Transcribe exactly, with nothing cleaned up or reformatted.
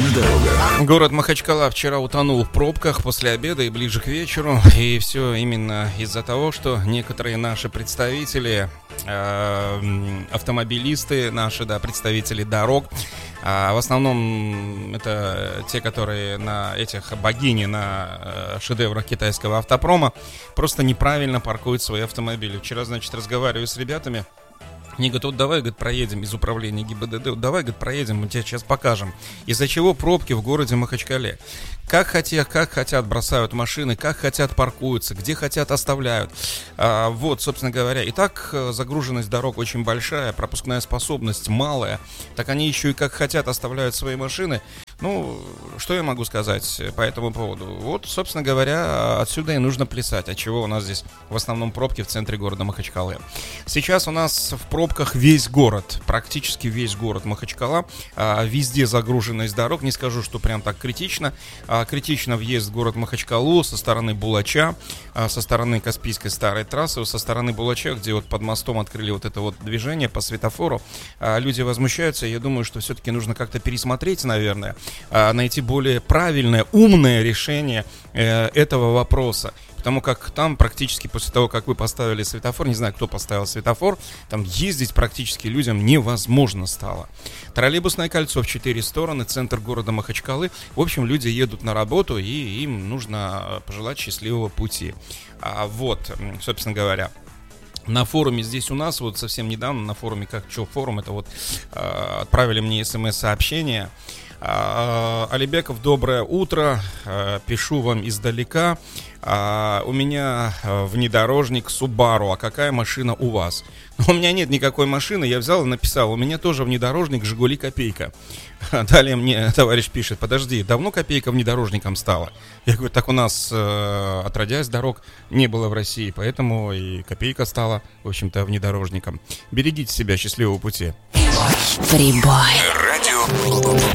на дорогах. Город Махачкала вчера утонул в пробках после обеда и ближе к вечеру. И все именно из-за того, что некоторые наши представители, э, автомобилисты, наши, да, представители дорог, а в основном это те, которые на этих богини, на шедеврах китайского автопрома, просто неправильно паркуют свои автомобили. Вчера, значит, разговариваю с ребятами. Они говорят, вот давай, говорит, проедем из управления ГИБДД, вот давай, говорит, проедем, мы тебе сейчас покажем, из-за чего пробки в городе Махачкале. Как хотят, как хотят бросают машины, как хотят паркуются, где хотят оставляют. А, вот, собственно говоря, и так загруженность дорог очень большая, пропускная способность малая, так они еще и как хотят оставляют свои машины. Ну, что я могу сказать по этому поводу? Вот, собственно говоря, отсюда и нужно плясать, отчего у нас здесь в основном пробки в центре города Махачкалы. Сейчас у нас в пробках весь город, практически весь город Махачкала. Везде загруженность дорог, не скажу, что прям так критично. Критично въезд в город Махачкалу со стороны Булача, со стороны Каспийской старой трассы, со стороны Булача, где вот под мостом открыли вот это вот движение по светофору. Люди возмущаются, я думаю, что все-таки нужно как-то пересмотреть, наверное, найти более правильное, умное решение э, этого вопроса. Потому как там практически после того, как вы поставили светофор, не знаю, кто поставил светофор, там ездить практически людям невозможно стало. Троллейбусное кольцо в четыре стороны, центр города Махачкалы. В общем, люди едут на работу, и им нужно пожелать счастливого пути. А вот, собственно говоря, на форуме здесь у нас, вот совсем недавно, на форуме, как что, форум, это вот э, отправили мне смс-сообщение. Алибеков, доброе утро, пишу вам издалека. У меня внедорожник Subaru, а какая машина у вас? У меня нет никакой машины, я взял и написал, у меня тоже внедорожник Жигули Копейка. Далее мне товарищ пишет, подожди, давно Копейка внедорожником стала? Я говорю, так у нас, отродясь, дорог не было в России, поэтому и Копейка стала, в общем-то, внедорожником. Берегите себя, счастливого пути. Прибой. Радио